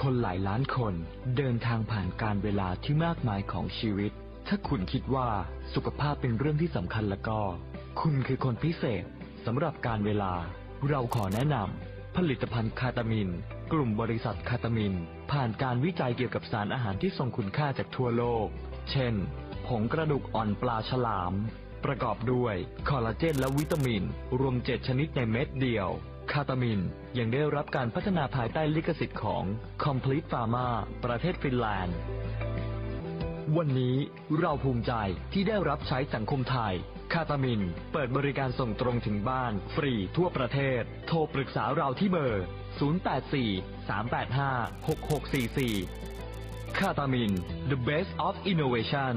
คนหลายล้านคนเดินทางผ่านการเวลาที่มากมายของชีวิตถ้าคุณคิดว่าสุขภาพเป็นเรื่องที่สำคัญแล้วก็คุณคือคนพิเศษสำหรับการเวลาเราขอแนะนำผลิตภัณฑ์คาตามินกลุ่มบริษัทคาตามินผ่านการวิจัยเกี่ยวกับสารอาหารที่ทรงคุณค่าจากทั่วโลกเช่นผงกระดูกอ่อนปลาฉลามประกอบด้วยคอลลาเจนและวิตามินรวม7ชนิดในเม็ดเดียวคาตามินยังได้รับการพัฒนาภายใต้ลิขสิทธิ์ของ Complete Pharma ประเทศฟินแลนด์วันนี้เราภูมิใจที่ได้รับใช้สังคมไทยคาตามินเปิดบริการส่งตรงถึงบ้านฟรีทั่วประเทศโทรปรึกษาเราที่เบอร์ 084-385-6644 คาตามิน The Best of Innovation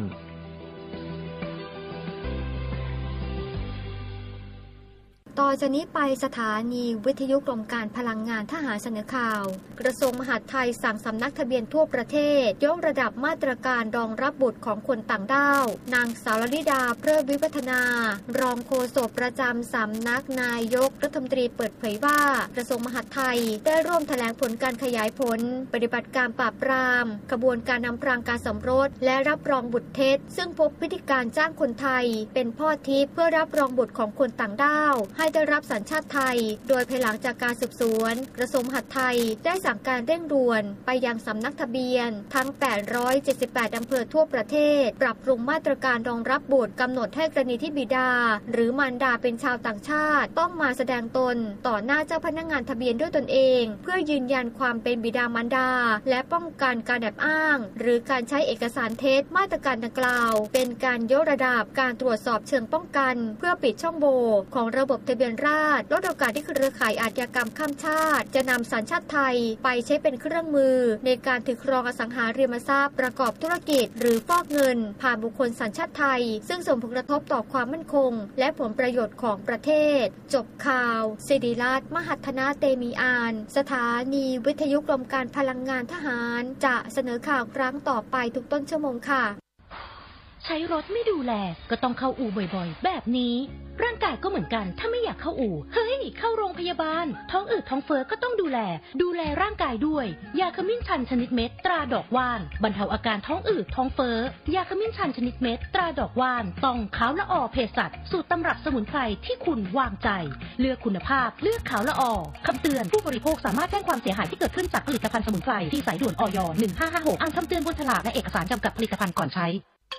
ต่อจากนี้ไปสถานีวิทยุกรมการพลังงานทหารเสนอข่าวกระทรวงมหาดไทยสั่งสำนักทะเบียนทั่วประเทศยกระดับมาตรการรองรับบุตรของคนต่างด้าวนางสาวลิดาเพลิดวิวัฒนารองโฆษกประจำสำนักนายกรัฐมนตรีเปิดเผยว่ากระทรวงมหาดไทยได้ร่วมแถลงผลการขยายผลปฏิบัติการปราบปรามขบวนการนำพรางการสมรสและรับรองบุตรเท็จซึ่งพบพฤติการจ้างคนไทยเป็นพ่อทิพย์เพื่อรับรองบุตรของคนต่างด้าวให้ได้รับสัญชาติไทยโดยภายหลังจากการสืบสวนกระทรวงมหาดไทยได้สั่งการเร่งด่วนไปยังสำนักทะเบียนทั้ง878อำเภอทั่วประเทศปรับปรุงมาตรการรองรับบุตรกำหนดให้กรณีที่บิดาหรือมารดาเป็นชาวต่างชาติต้องมาแสดงตนต่อหน้าเจ้าพนักงานทะเบียนด้วยตนเองเพื่อยืนยันความเป็นบิดามารดาและป้องกันการแอบอ้างหรือการใช้เอกสารเท็จมาตรการดังกล่าวเป็นการยกระดับการตรวจสอบเชิงป้องกันเพื่อปิดช่องโหว่ของระบบทะเบียนราษฎร์ลดโอกาสที่เครือข่ายอาชญากรรมข้ามชาติจะนำสัญชาติไทยไปใช้เป็นเครื่องมือในการถือครองอสังหาริมทรัพย์ประกอบธุรกิจหรือฟอกเงินผ่านบุคคลสัญชาติไทยซึ่งส่งผลกระทบต่อความมั่นคงและผลประโยชน์ของประเทศจบข่าวศิริรัตน์มหัฒนาเตมีอานสถานีวิทยุกรมการพลังงานทหารจะเสนอข่าวครั้งต่อไปทุกต้นชั่วโมงค่ะใช้รถไม่ดูแลก็ต้องเข้าอู่บ่อยๆแบบนี้ร่างกายก็เหมือนกันถ้าไม่อยากเข้าอู่เฮ้ยเข้าโรงพยาบาลท้องอืดท้องเฟ้อก็ต้องดูแลร่างกายด้วยยาขมิ้นชันชนิดเม็ดตราดอกว่านบรรเทาอาการท้องอืดท้องเฟ้อยาขมิ้นชันชนิดเม็ดตราดอกว่านต้องขาวละออเภสัชสูตรตำรับสมุนไพรที่คุณวางใจเลือกคุณภาพเลือกขาวละออคำเตือนผู้บริโภคสามารถแจ้งความเสียหายที่เกิดขึ้นจากผลิตภัณฑ์สมุนไพรที่สายด่วนอย 1556อ่านคำเตือนบนฉลากและเอกสารจำกัดผลิตภัณฑ์ก่อนใช้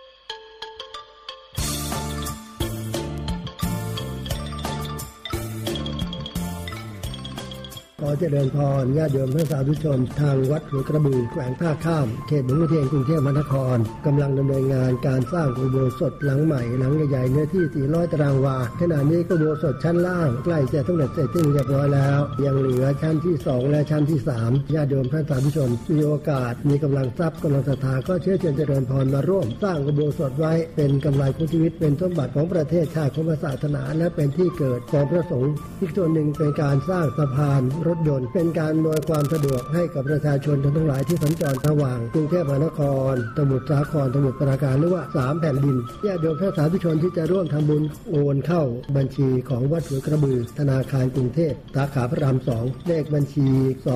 ขอเจริญพรญาติโยมท่านสาธุชนทางวัดหัวกระบือแขวงท่าข้ามเขตบางขุนเทียนกรุงเทพมหานครกำลังดำเนินงานการสร้างอุโบสถหลังใหม่หลังใหญ่ๆเนื้อที่400ตารางวาขณะนี้อุโบสถชั้นล่างใกล้จะสำเร็จเสร็จสิ้นเรียบร้อยแล้วยังเหลือชั้นที่2และชั้นที่3ญาติโยมท่านสาธุชนมีโอกาสมีกำลังทรัพย์กำลังศรัทธาก็เชิญเจริญพรมาร่วมสร้างอุโบสถไว้เป็นกำไรของชีวิตเป็นสมบัติของประเทศชาติของศาสนาและเป็นที่เกิดของพระสงฆ์อีกส่วนหนึ่งเป็นการสร้างสะพานรถยนต์เป็นการอำนวยความสะดวกให้กับประชาชนทั้งหลายที่สัญจรระหว่างกรุงเทพมหานครสมุทรสาครสมุทรปราการหรือว่า3แผ่นดินญาติโยมท่านสาธุชนที่จะร่วมทำบุญโอนเข้าบัญชีของวัดหัวกระบือธนาคารกรุงเทพสาขาพระราม2เลขบัญชี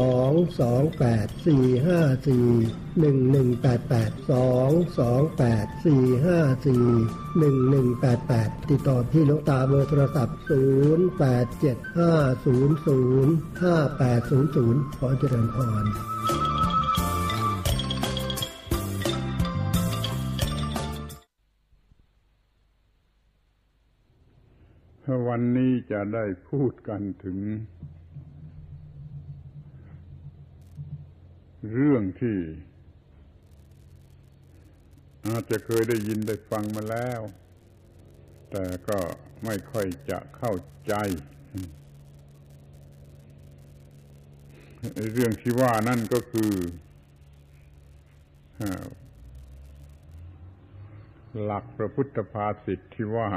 228-454-1188 ติดต่อที่หลวงตาเบอร์โทรศัพท์0875005800ขอเจริญพรวันนี้จะได้พูดกันถึงเรื่องที่อาจจะเคยได้ยินได้ฟังมาแล้วแต่ก็ไม่ค่อยจะเข้าใจเรื่องที่ว่านั่นก็คือหลักพระพุทธภาษิตที่ว่า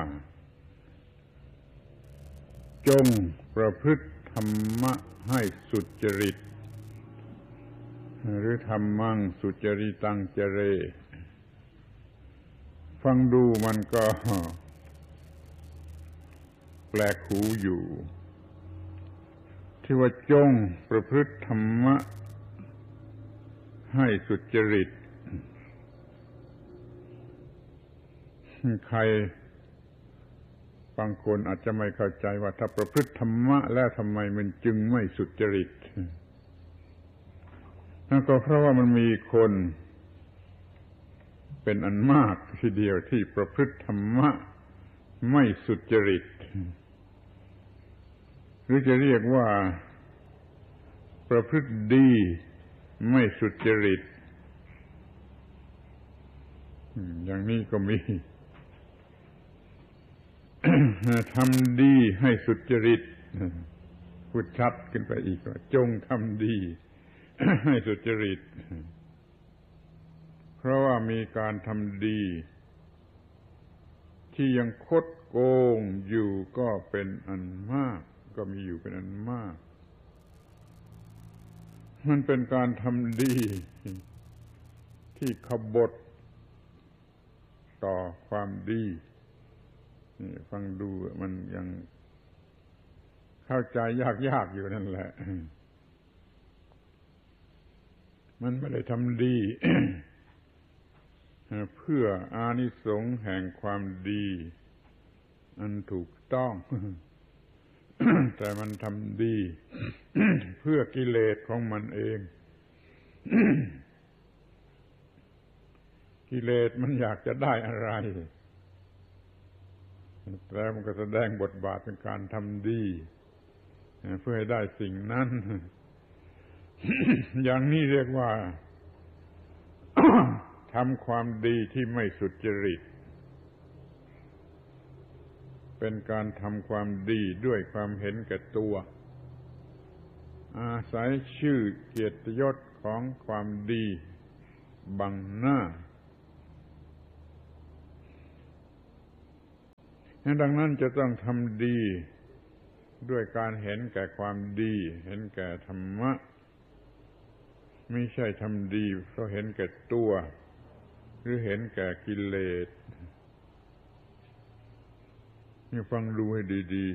จงประพฤติธรรมะให้สุจริตหรือธรรมังสุจริตังเจเรฟังดูมันก็แปลกหูอยู่ที่ว่าจงประพฤติธรรมะให้สุจริตใครบางคนอาจจะไม่เข้าใจว่าถ้าประพฤติธรรมะแล้วทำไมมันจึงไม่สุจริตนั่นก็เพราะว่ามันมีคนเป็นอันมากทีเดียวที่ประพฤติธรรมะไม่สุจริตหรือจะเรียกว่าประพฤติดีไม่สุจริตอย่างนี้ก็มี ทำดีให้สุจริตพูดชัดขึ้นไปอีกว่าจงทำดี ให้สุจริตเพราะว่ามีการทำดีที่ยังคดโกงอยู่ก็เป็นอันมากก็มีอยู่เป็นอันมากมันเป็นการทำดีที่ขบฏต่อความดีนี่ฟังดูมันยังเข้าใจยากๆอยู่นั่นแหละมันไม่ได้ทำดี เพื่ออานิสงส์แห่งความดีอันถูกต้อง แต่มันทำดี เพื่อกิเลสของมันเอง กิเลสมันอยากจะได้อะไรแล้วมันก็แสดงบทบาทเป็นการทำดีเพื่อให้ได้สิ่งนั้น อย่างนี้เรียกว่า ทำความดีที่ไม่สุจริตเป็นการทำความดีด้วยความเห็นแก่ตัวอาศัยชื่อเกียรติยศของความดีบังหน้าดังนั้นจะต้องทำดีด้วยการเห็นแก่ความดีเห็นแก่ธรรมะไม่ใช่ทำดีเพราะเห็นแก่ตัวหรือเห็นแก่กิเลสนี่ฟังดูให้ดี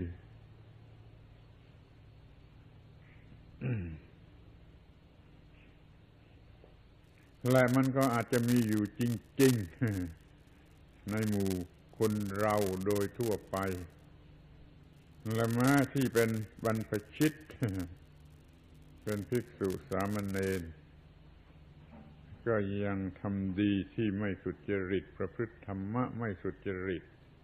ๆ และมันก็อาจจะมีอยู่จริงๆในหมู่คนเราโดยทั่วไปและแม้ที่เป็นบรรพชิต เป็นภิกษุสามเณรก็ยังทำดีที่ไม่สุจริตประพฤติธรรมะไม่สุจริต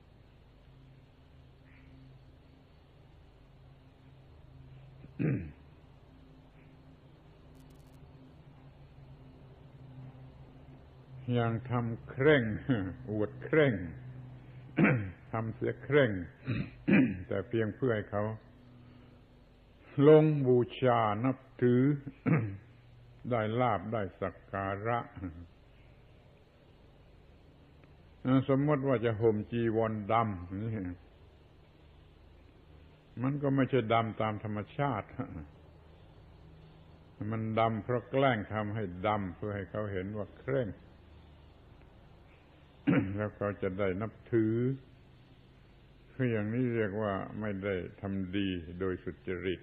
อย่างทำเคร่งอวดเคร่ง ทำเสียเคร่ง แต่เพียงเพื่อให้เขาลงบูชานับถือ ได้ลาภได้สักการะสมมติว่าจะห่มจีวรดำนี่มันก็ไม่ใช่ดำตามธรรมชาติมันดำเพราะแกล้งทำให้ดำเพื่อให้เขาเห็นว่าเคร่ง แล้วเขาจะได้นับถือคืออย่างนี้เรียกว่าไม่ได้ทำดีโดยสุจริต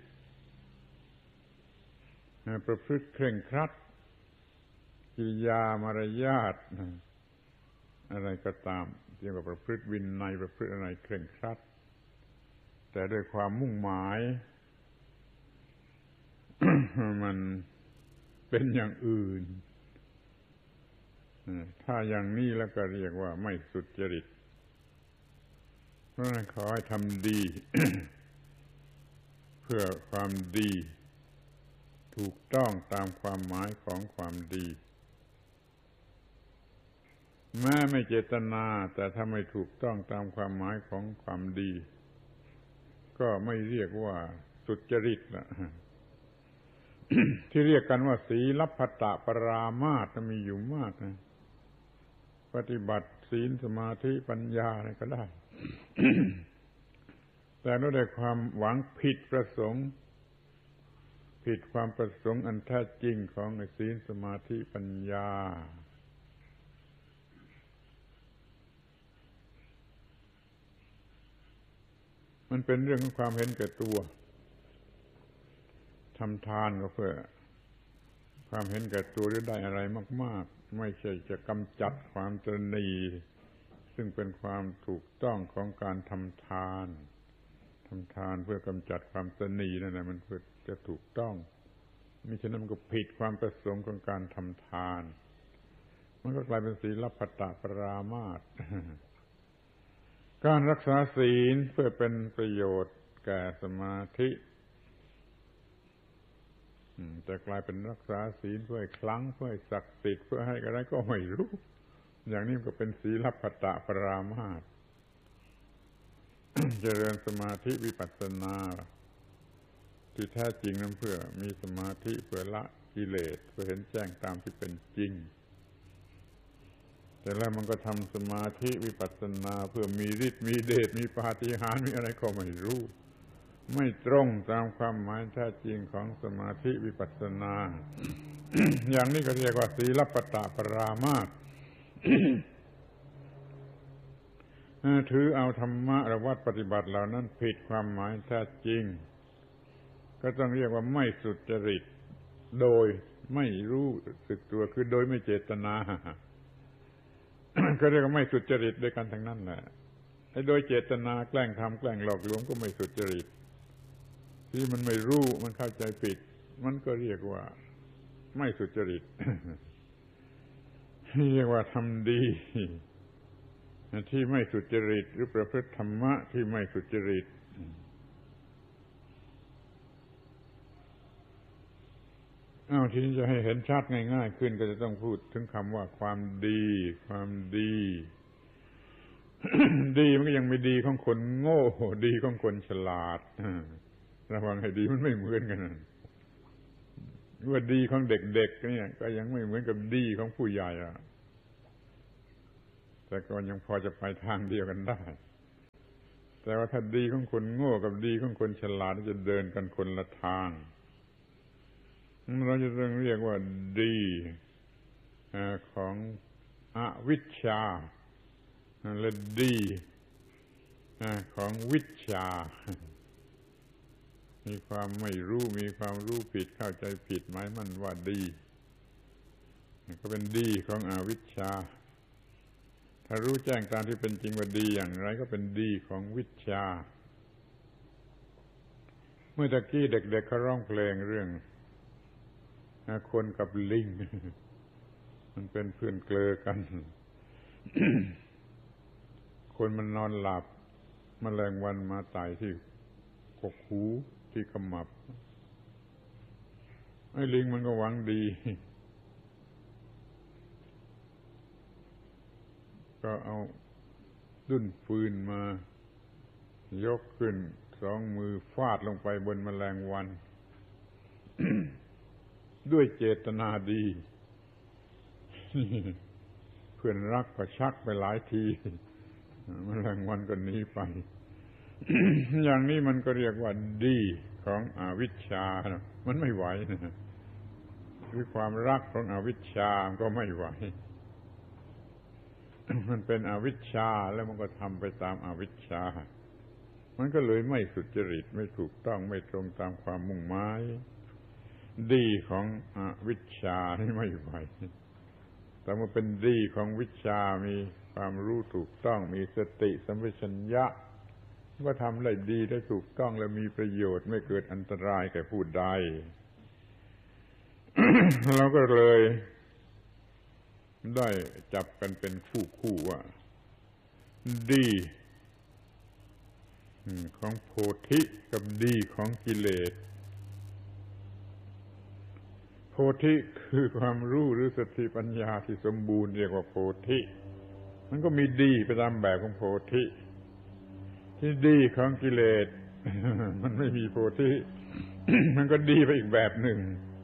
ประพฤติเคร่งครัดกิริยามารยาทอะไรก็ตามเรียกว่าประพฤติวินัยประพฤติอะไรเคร่งครัดแต่ด้วยความมุ่งหมาย มันเป็นอย่างอื่นถ้าอย่างนี้แล้วก็เรียกว่าไม่สุจริตเพราะนั้นขอให้ทำดี เพื่อความดีถูกต้องตามความหมายของความดีแม้ไม่เจตนาแต่ถ้าไม่ถูกต้องตามความหมายของความดีก็ไม่เรียกว่าสุจริตละ ที่เรียกกันว่าศีลพัตตปรามาสมีอยู่มากนะปฏิบัติศีลสมาธิปัญญาอะไรก็ได้ แต่ด้วยความหวังผิดประสงค์ผิดความประสงค์อันแท้จริงของศีลสมาธิปัญญามันเป็นเรื่องของความเห็นแก่ตัวทำทานก็เพื่อความเห็นแก่ตัวหรือได้อะไรมากๆไม่ใช่จะกำจัดความตนีซึ่งเป็นความถูกต้องของการทำทานเพื่อกำจัดความตนีนั่นแหละมันเพื่อจะถูกต้องมิฉะนั้นมันก็ผิดความประสงค์ของการทำทานมันก็กลายเป็นศีลพัตตปรามาส การรักษาศีลเพื่อเป็นประโยชน์แก่สมาธิแต่กลายเป็นรักษาศีลเพื่อให้คลังเพื่อให้ศักดิ์สิทธิ์เพื่อให้อะไรก็ไม่รู้อย่างนี้ก็เป็นศีลพัตตปรามาส เจริญสมาธิวิปัสสนาที่แท้จริงนั้นเพื่อมีสมาธิเพื่อละกิเลสเพื่อเห็นแจ้งตามที่เป็นจริงแต่แล้วมันก็ทำสมาธิวิปัสสนาเพื่อมีฤทธิ์มีเดชมีปาฏิหาริย์มีอะไรก็ไม่รู้ไม่ตรงตามความหมายแท้จริงของสมาธิวิปัสสนา อย่างนี้ก็เรียกว่าศีลพัตตปรามาส ถือเอาธรรมะและวัดปฏิบัติเหล่านั้นผิดความหมายแท้จริงก็ต้องเรียกว่าไม่สุจริตโดยไม่รู้สึกตัวคือโดยไม่เจตนา ก็เรียกว่าไม่สุจริตด้วยกันทั้งนั้นแหละไอ้โดยเจตนาแกล้งทำแกล้งหลอกลวงก็ไม่สุจริตที่มันไม่รู้มันเข้าใจผิดมันก็เรียกว่าไม่สุจริต เรียกว่าทำดีที่ไม่สุจริตหรือประพฤติธรรมะที่ไม่สุจริตทีนี้จะให้เห็นชัดง่ายๆขึ้นก็จะต้องพูดถึงคำว่าความดีความดี ดีมันก็ยังไม่ดีของคนโง่ดีของคนฉลาดระวังให้ดีมันไม่เหมือนกันว่าดีของเด็กๆเนี่ยก็ยังไม่เหมือนกับดีของผู้ใหญ่แต่ก็ยังพอจะไปทางเดียวกันได้แต่ว่าถ้าดีของคนโง่กับดีของคนฉลาดจะเดินกันคนละทางเราจะต้องเรียกว่าดีของอวิชชาและดีของวิชชามีความไม่รู้มีความรู้ผิดเข้าใจผิดหมายมันว่าดีก็เป็นดีของอวิชชาถ้ารู้แจ้งตามที่เป็นจริงว่าดีอย่างไรก็เป็นดีของวิชชาเมื่อตะกี้เด็กๆเขาร้องเพลงเรื่องคนกับลิง มันเป็นเพื่อนเกลอกัน คนมันนอนหลับแมลงวันมาไต่ที่กกหูที่ขมับไอ้ลิงมันก็หวังดี ก็เอาดุ้นฟืนมายกขึ้นสองมือฟาดลงไปบนแมลงวัน ด้วยเจตนาดี เพื่อนรักก็ชักไปหลายทีแมลงวันก็หนีไป อย่างนี้มันก็เรียกว่าดีของอวิชชามันไม่ไหวนะคือความรักของอวิชชาก็ไม่ไหว มันเป็นอวิชชาแล้วมันก็ทำไปตามอวิชชามันก็เลยไม่สุจริตไม่ถูกต้องไม่ตรงตามความมุ่งหมายดีของอวิชชานี่ไม่ไหวแต่ว่าเป็นดีของวิชามีความรู้ถูกต้องมีสติสัมปชัญญะก็ทำได้ดีได้ถูกต้องและมีประโยชน์ไม่เกิดอันตรายแก่ผู้ใด เราก็เลยได้จับกันเป็นคู่ว่าดีของโพธิกับดีของกิเลสโพธิคือความรู้หรือสติปัญญาที่สมบูรณ์เรียกว่าโพธิมันก็มีดีไปตามแบบของโพธิที่ดีของกิเลส มันไม่มีโพธิ มันก็ดีไปอีกแบบหนึ่ง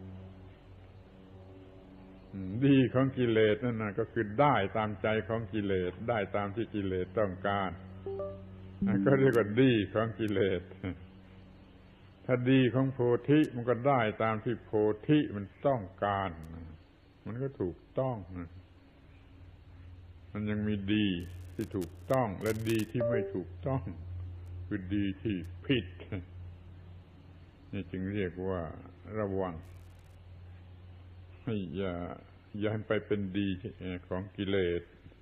ดีของกิเลสนั่นนะก็คือได้ตามใจของกิเลสได้ตามที่กิเลสต้องการก็เรียกว่าดีของกิเลสถ้าดีของโพธิมันก็ได้ตามที่โพธิมันต้องการมันก็ถูกต้องมันยังมีดีที่ถูกต้องและดีที่ไม่ถูกต้องคือดีที่ผิดนี่จึงเรียกว่าระวังอย่าไปเป็นดีของกิเลส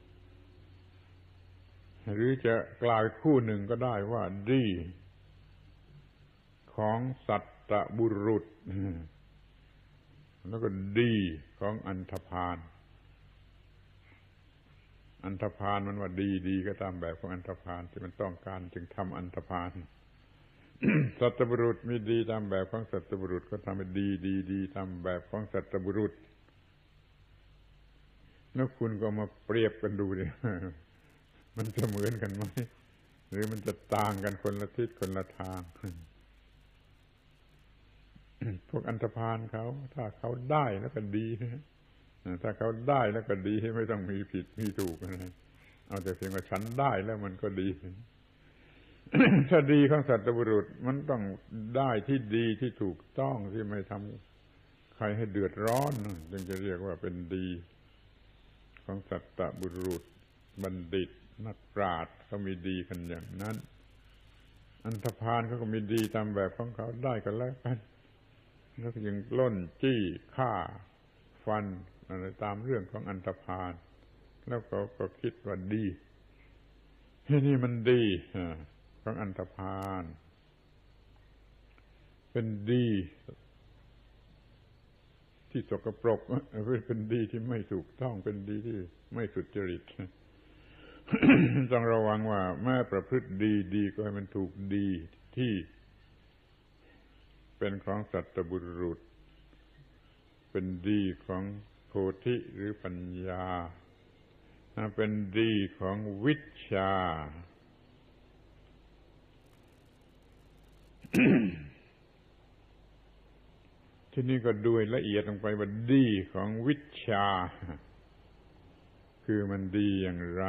หรือจะกล่าวคู่หนึ่งก็ได้ว่าดีของสัตตบุรุษแล้วก็ดีของอันธพาลอันธพาลมันว่าดีก็ตามแบบของอันธพาลที่มันต้องการจึงทำอันธพาล สัตตบุรุษมีดีตามแบบของสัตตบุรุษก็ทำให้ดีตามแบบของสัตตบุรุษแล้วคุณก็มาเปรียบกันดูดิ มันจะเหมือนกันไหมหรือมันจะต่างกันคนละทิศคนละทาง พวกอันธพาลเขาถ้าเขาได้แล้วก็ดีถ้าเขาได้แล้วก็ดีไม่ต้องมีผิดมีถูกอะไรเอาแต่เพียงว่าฉันได้แล้วมันก็ดี ถ้าดีของสัตว์บุรุษมันต้องได้ที่ดีที่ถูกต้องที่ไม่ทำใครให้เดือดร้อนจึงจะเรียกว่าเป็นดีของสัตว์บุรุษบัณฑิตนักปราชญ์เขามีดีกันอย่างนั้นอันธพาลเขาก็มีดีตามแบบของเขาได้กันแล้วกันแล้วก็ยังปล้นจี้ฆ่าฟันอะไรตามเรื่องของอันธพาลแล้วเขาก็คิดว่าดีนี่มันดีของอันธพาลเป็นดีที่สกปรกเป็นดีที่ไม่ถูกต้องเป็นดีที่ไม่สุจริต ต้องระวังว่าแม้ประพฤติดีก็ให้มันถูกดีที่เป็นของสัตตบุรุษเป็นดีของโพธิหรือปัญญาเป็นดีของวิชชา ที่นี่ก็ดูละเอียดลงไปว่าดีของวิชชาคือมันดีอย่างไร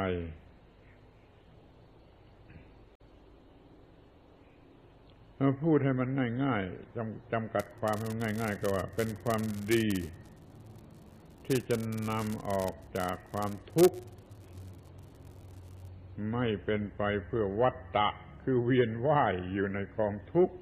พูดให้มันง่ายๆจำกัดความให้มันง่ายๆก็ว่าเป็นความดีที่จะนำออกจากความทุกข์ไม่เป็นไปเพื่อวัฏฏะคือเวียนว่ายอยู่ในกองทุกข์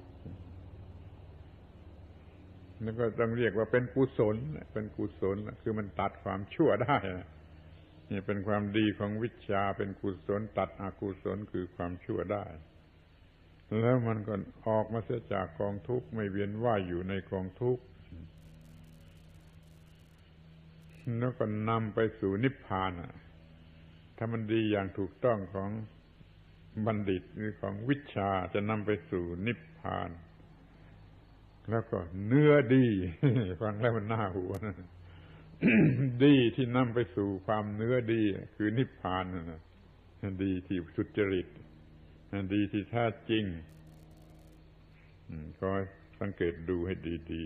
แล้วก็ต้องเรียกว่าเป็นกุศลคือมันตัดความชั่วได้นี่เป็นความดีของวิชชาเป็นกุศลตัดอกุศลคือความชั่วได้แล้วมันก็ออกมาเสียจากกองทุกข์ไม่เวียนว่ายอยู่ในกองทุกข์แล้วก็นำไปสู่นิพพานถ้ามันดีอย่างถูกต้องของบัณฑิตหรือของวิชชาจะนำไปสู่นิพพานแล้วก็เนื้อดี ฟังแล้วมันน่าหัวนะ ดีที่นำไปสู่ความเนื้อดีคือนิพพานนะดีที่สุจริตดีที่แท้จริงก็สังเกตดูให้ดี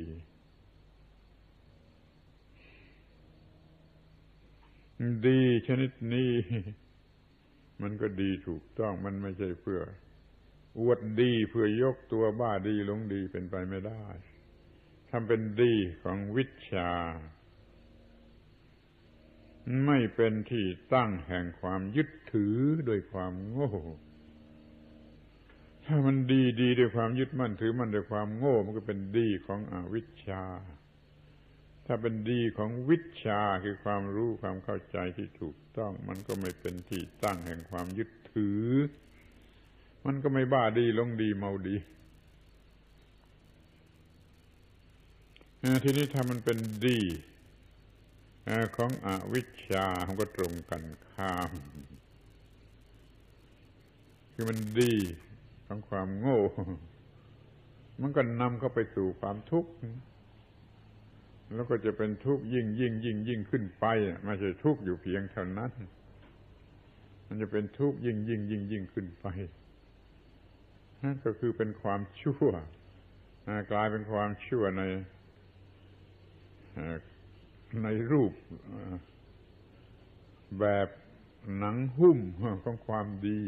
ๆดีชนิดนี้มันก็ดีถูกต้องมันไม่ใช่เพื่ออวดดีเพื่อยกตัวบ้าดีหลงดีเป็นไปไม่ได้ทำเป็นดีของวิชชาไม่เป็นที่ตั้งแห่งความยึดถือโดยความโง่ถ้ามันดีด้วยความยึดมั่นถือมั่นด้วยความโง่มันก็เป็นดีของอวิชชาถ้าเป็นดีของวิชชาคือความรู้ความเข้าใจที่ถูกต้องมันก็ไม่เป็นที่ตั้งแห่งความยึดถือมันก็ไม่บ้าดีหลงดีเมาดีทีนี้ถ้ามันเป็นดีของอวิชชามันก็ตรงกันข้ามคือมันดีของความโง่มันก็นำเข้าไปสู่ความทุกข์แล้วก็จะเป็นทุกข์ยิ่งขึ้นไปไม่ใช่ทุกข์อยู่เพียงเท่านั้นมันจะเป็นทุกข์ยิ่งขึ้นไปนั่นก็คือเป็นความชั่วกลายเป็นความชั่วในรูปแบบหนังหุ้มของความดี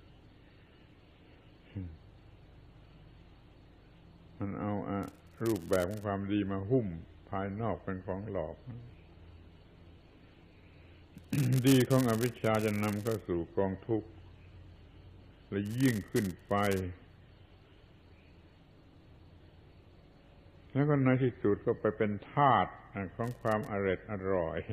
มันเอารูปแบบของความดีมาหุ้มภายนอกเป็นของหลอก ดีของอวิชชาจะนำเข้าสู่กองทุกข์และยิ่งขึ้นไปแล้วก็ในที่สุดก็ไปเป็นทาสของความอร่อย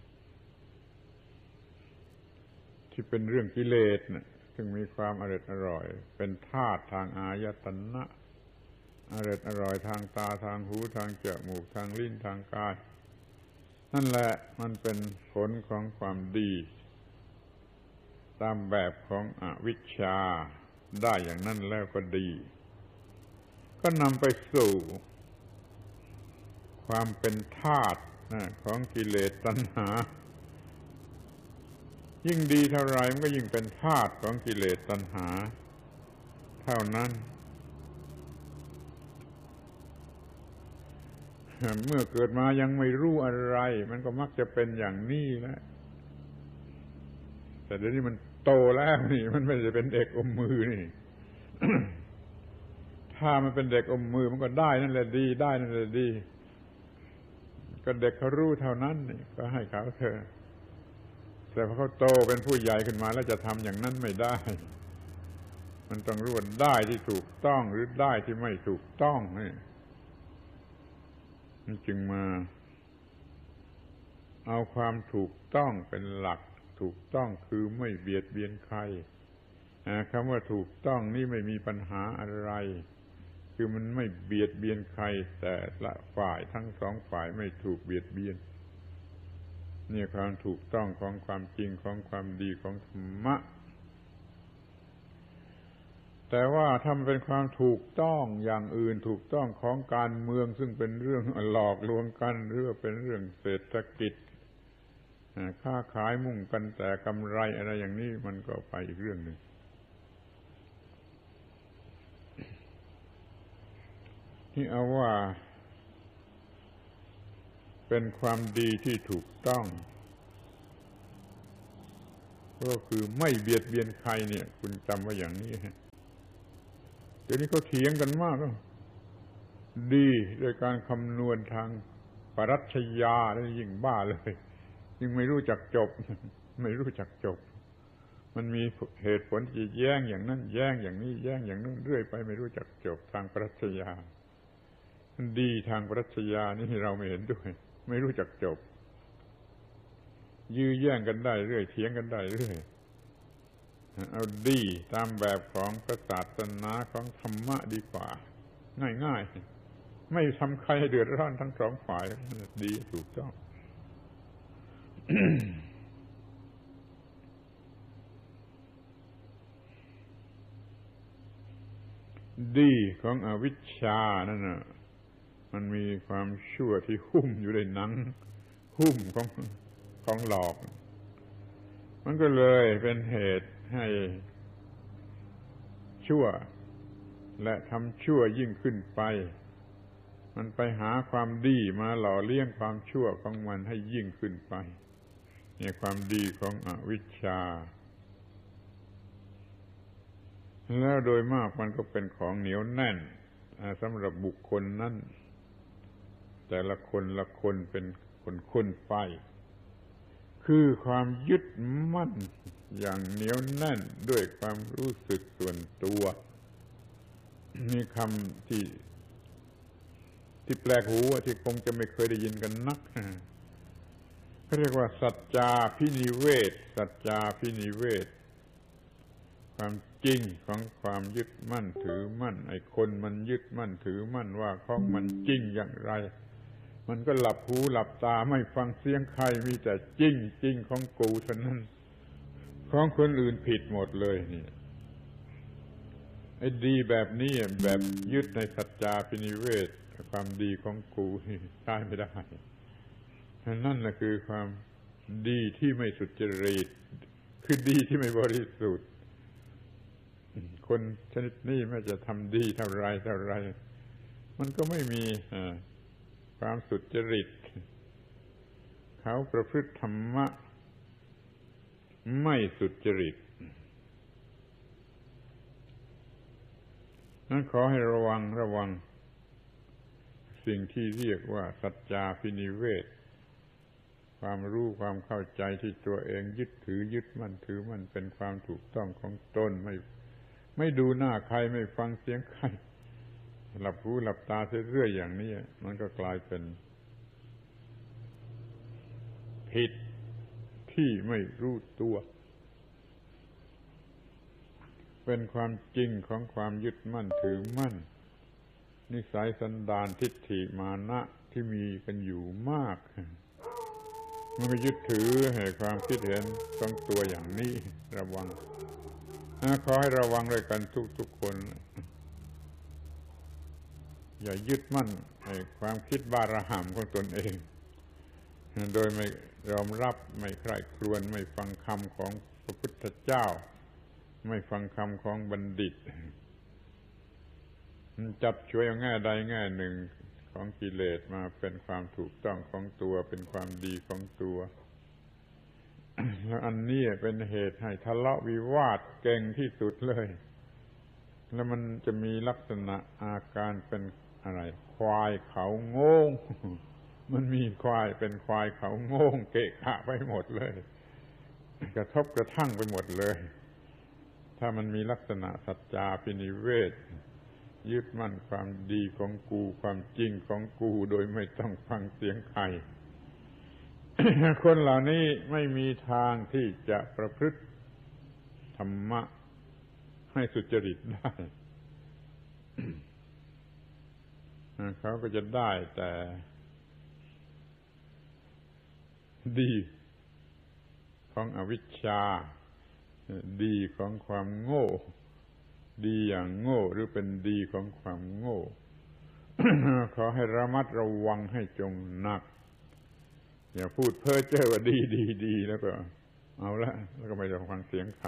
ที่เป็นเรื่องกิเลสนะซึ่งมีความอร่อยเป็นธาตุทางอายตนะอร่อยทางตาทางหูทางจมูกทางลิ้นทางกายนั่นแหละมันเป็นผลของความดีตามแบบของอวิชชาได้อย่างนั้นแล้วก็ดีก็นำไปสู่ความเป็นทาสของกิเลสตัณหายิ่งดีเท่าไรมันก็ยิ่งเป็นทาสของกิเลสตัณหาเท่านั้นเมื่อเกิดมายังไม่รู้อะไรมันก็มักจะเป็นอย่างนี้แหละแต่เดี๋ยวนี้มันโตแล้วนี่มันไม่ได้เป็นเด็กอมมือนี่ ถ้ามันเป็นเด็กอมมือมันก็ได้นั่นแหละดีได้นั่นแหละดีก็เด็กเขารู้เท่านั้นนี่ก็ให้เขาเถอะแต่พอเขาโตเป็นผู้ใหญ่ขึ้นมาแล้วจะทำอย่างนั้นไม่ได้มันต้องรู้ว่าได้ที่ถูกต้องหรือได้ที่ไม่ถูกต้องนี่มันจึงมาเอาความถูกต้องเป็นหลักถูกต้องคือไม่เบียดเบียนใครคำว่าถูกต้องนี่ไม่มีปัญหาอะไรคือมันไม่เบียดเบียนใครแต่ละฝ่ายทั้งสองฝ่ายไม่ถูกเบียดเบียนนี่ความถูกต้องของความจริงของความดีของธรรมะแต่ว่าถ้ามันเป็นความถูกต้องอย่างอื่นถูกต้องของการเมืองซึ่งเป็นเรื่องหลอกลวงกันหรือเป็นเรื่องเศรษฐกิจค้าขายมุ่งกันแต่กำไรอะไรอย่างนี้มันก็ไปอีกเรื่องหนึ่งที่เอาว่าเป็นความดีที่ถูกต้องก็คือไม่เบียดเบียนใครเนี่ยคุณจำไว้อย่างนี้เดี๋ยวนี้เขาเถียงกันมากดีโดยการคำนวณทางปรัชญาแล้วยิ่งบ้าเลยยิ่งไม่รู้จักจบไม่รู้จักจบมันมีเหตุผลที่แย้งอย่างนั้นแย้งอย่างนี้แย้งอย่างนู้นเรื่อยไปไม่รู้จักจบทางปรัชญาดีทางปรัชญานี่เราไม่เห็นด้วยไม่รู้จักจบยื้อแย่งกันได้เรื่อยเถียงกันได้เรื่อยเอาดีตามแบบของพระศาสนาของธรรมะดีกว่าง่ายๆไม่ทำใครให้เดือดร้อนทั้งสองฝ่ายดีถูกต้อง ดีของอวิชชานั่นน่ะมันมีความชั่วที่หุ้มอยู่ในหนังหุ้มของหลอกมันก็เลยเป็นเหตุให้ชั่วและทำชั่วยิ่งขึ้นไปมันไปหาความดีมาหล่อเลี้ยงความชั่วของมันให้ยิ่งขึ้นไปนี่ความดีของอวิชชาแล้วโดยมากมันก็เป็นของเหนียวแน่นสำหรับบุคคลนั้นแต่ละคนเป็นคนไปคือความยึดมั่นอย่างเหนียวแน่นด้วยความรู้สึกส่วนตัวนี่คำที่แปลกหูที่คงจะไม่เคยได้ยินกันนักเขาเรียกว่าสัจจาภินิเวศสัจจาภินิเวศความจริงของความยึดมั่นถือมั่นไอ้คนมันยึดมั่นถือมั่นว่าของมันจริงอย่างไรมันก็หลับหูหลับตาไม่ฟังเสียงใครมีแต่จริงของกูเท่านั้นของคนอื่นผิดหมดเลยนี่ไอ้ดีแบบนี้แบบยึดในสัจจาภินิเวศความดีของกูนี่ใช้ไม่ได้นั่นแหละคือความดีที่ไม่สุจริตคือดีที่ไม่บริสุทธิ์คนชนิดนี้แม้จะทำดีเท่าไรมันก็ไม่มีความสุจริตเขาประพฤติธรรมะไม่สุจริตนั้นขอให้ระวังสิ่งที่เรียกว่าสัจจาภินิเวศความรู้ความเข้าใจที่ตัวเองยึดถือยึดมั่นถือมั่นเป็นความถูกต้องของตนไม่ดูหน้าใครไม่ฟังเสียงใครหลับหูหลับตาเรื่อยๆอย่างนี้มันก็กลายเป็นผิดที่ไม่รู้ตัวเป็นความจริงของความยึดมั่นถือมั่นนิสัยสันดานทิฏฐิมานะที่มีกันอยู่มากมันก็ยึดถือให้ความคิดเห็นของตัวอย่างนี้ระวังขอให้ระวังด้วยกันทุกๆคนอย่ายึดมั่นให้ความคิดบ้าระห่ำของตนเองโดยไม่ยอมรับไม่ใคร่ครวญไม่ฟังคำของพระพุทธเจ้าไม่ฟังคำของบัณฑิตจับช่วยเอาแง่ใดแง่หนึ่งของกิเลสมาเป็นความถูกต้องของตัวเป็นความดีของตัวแล้วอันนี้เป็นเหตุให้ทะเลาะวิวาทเก่งที่สุดเลยแล้วมันจะมีลักษณะอาการเป็นอะไรควายเขาโง่มันมีควายเป็นควายเขาโง่เกะกะไปหมดเลยกระทบกระทั่งไปหมดเลยถ้ามันมีลักษณะสัจจาภินิเวศยึดมั่นความดีของกูความจริงของกูโดยไม่ต้องฟังเสียงใคร คนเหล่านี้ไม่มีทางที่จะประพฤติธรรมะให้สุจริตได้ เขาก็จะได้แต่ดีของอวิชชาดีของความโง่ดีอย่างโง่หรือเป็นดีของความโง่ ขอให้ระมัดระวังให้จงหนักอย่าพูดเพ้อเจ้อว่าดีแล้วก็เอาละแล้วก็ไม่ต้องฟังเสียงใคร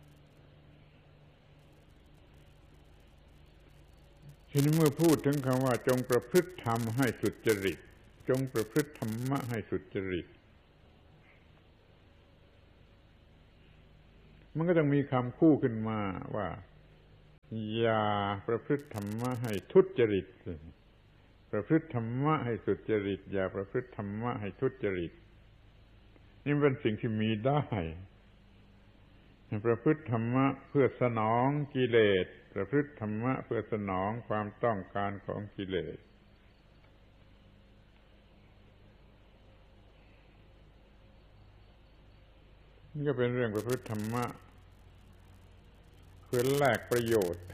ทีนี้เมื่อพูดถึงคำว่าจงประพฤติธรรมให้สุจริตจงประพฤติธรรมะให้สุจริตมันก็ต้องมีคำคู่ขึ้นมาว่าอย่าประพฤติธรรมะให้ทุจริตประพฤติธรรมะให้สุจริตอย่าประพฤติธรรมะให้ทุจริตนี่เป็นสิ่งที่มีได้ประพฤติธรรมะเพื่อสนองกิเลสประพฤติธรรมะเพื่อสนองความต้องการของกิเลสนี่ก็เป็นเรื่องประพฤติธรรมะเพื่อแลกประโยชน์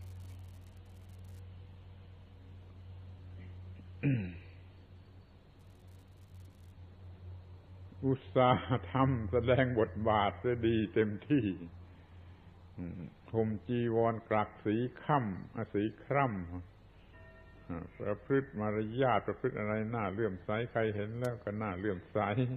อุตสาห์ทำแสดงบทบาทได้ดีเต็มที่ห่มจีวรกรักสีค่ำสีคร่ำประพฤติมารยาทประพฤติอะไรน่าเลื่อมใสใครเห็นแล้วก็น่าเลื่อมใส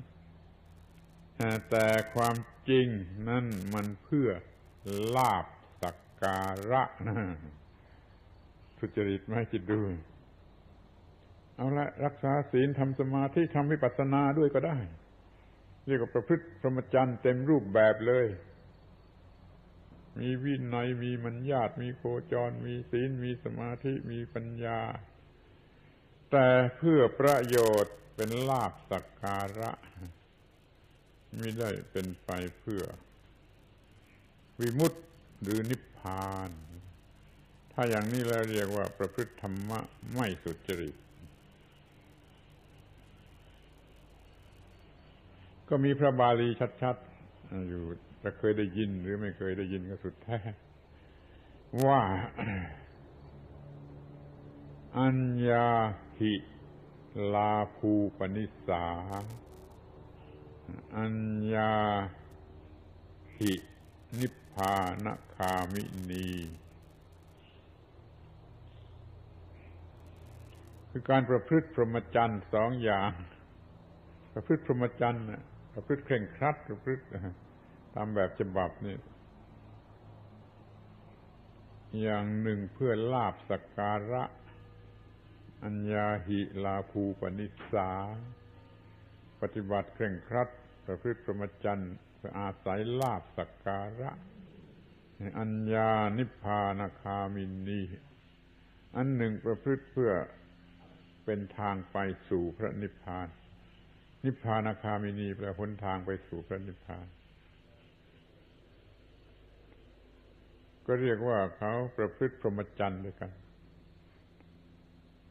แต่ความจริงนั่นมันเพื่อลาภสักการะนะทุจริตไม่คิดดูเอาละรักษาศีลทำสมาธิทำวิปัสสนาด้วยก็ได้เรียกว่าประพฤติพรหมจรรย์เต็มรูปแบบเลยมีวินัยมีมัญญาตมีโคจรมีศีลมีสมาธิมีปัญญาแต่เพื่อประโยชน์เป็นลาภสักการะไม่ได้เป็นไปเพื่อวิมุตติหรือนิพพานถ้าอย่างนี้แล้วเรียกว่าประพฤติธรรมะไม่สุจริตก็มีพระบาลีชัดๆอยู่จะเคยได้ยินหรือไม่เคยได้ยินก็สุดแท้ว่า อัญญาหิลาภูปนิสสาอัญญาหินิพพานคามินีคือการประพฤติพรหมจรรย์สองอย่างประพฤติพรหมจรรย์ประพฤติเคร่งครัดประพฤติตามแบบฉบับนี่อย่างหนึ่งเพื่อลาภสักการะอัญญาหิลาภูปนิสสาปฏิบัติเคร่งครัดประพฤติพรหมจรรย์เพื่ออาศัยลาภสักการะอัญญานิพพานคามินีอันหนึ่งประพฤติเพื่อเป็นทางไปสู่พระนิพพานนิพพานคามินีแปลหนทางไปสู่พระนิพพานก็เรียกว่าเขาประพฤติพรหมจรรย์ด้วยกัน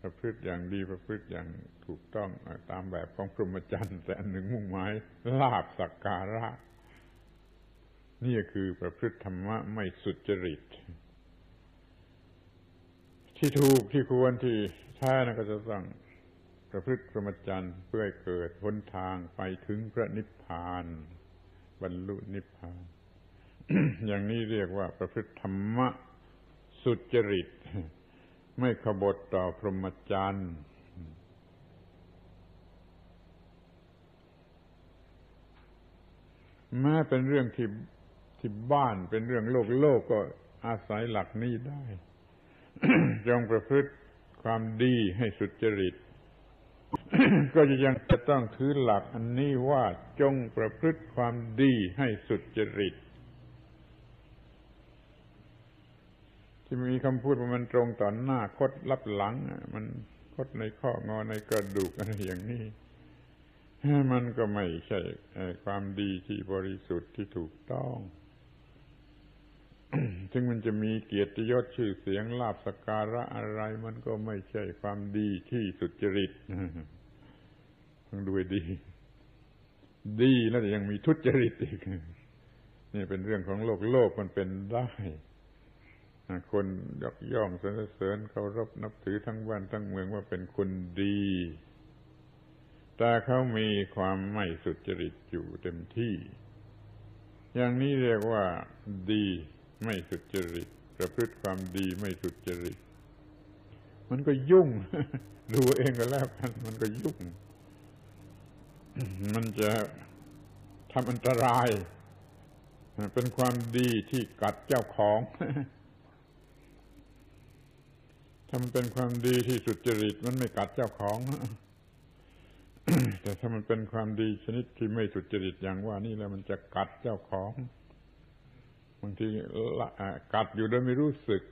ประพฤติอย่างดีประพฤติอย่างถูกต้องตามแบบของพรหมจรรย์แต่อันหนึ่งมุ่งหมายลาภสักการะนี่คือประพฤติธรรมะไม่สุจริตที่ถูกที่ควรที่แท้นั่นก็จะต้องประพฤติพรหมจรรย์เพื่อให้เกิดหนทางไปถึงพระนิพพานบรรลุนิพพาน อย่างนี้เรียกว่าประพฤติธรรมะสุจริตไม่ขบถต่อพรหมจรรย์แม้เป็นเรื่องที่บ้านเป็นเรื่องโลกก็อาศัยหลักนี้ได้ จงประพฤติความดีให้สุจริต ก็ยังจะต้องถือหลักอันนี้ว่าจงประพฤติความดีให้สุจริตที่มีคำพูดว่ามันตรงต่อหน้าคดลับหลังมันคดในข้องอในกระดูกอะไรอย่างนี้มันก็ไม่ใช่ความดีที่บริสุทธิ์ที่ถูกต้อง ถึงมันจะมีเกียรติยศชื่อเสียงลาภสักการะอะไรมันก็ไม่ใช่ความดีที่สุจริตต้องดูให้ดีแล้วยังมีทุจริตอีกนี่เป็นเรื่องของโลกมันเป็นได้คนยกย่องสรรเสริญเคารพนับถือทั้งบ้านทั้งเมืองว่าเป็นคนดีแต่เขามีความไม่สุจริตอยู่เต็มที่อย่างนี้เรียกว่าดีไม่สุจริตประพฤติความดีไม่สุจริตมันก็ยุ่ง ดูเองก็แล้วกันมันก็ยุ่ง มันจะทำอันตรายเป็นความดีที่กัดเจ้าของ ถ้ามันเป็นความดีที่สุจริตมันไม่กัดเจ้าของ แต่ถ้ามันเป็นความดีชนิดที่ไม่สุจริตอย่างว่านี่แล้วมันจะกัดเจ้าของบางทีกัดอยู่โดยไม่รู้สึก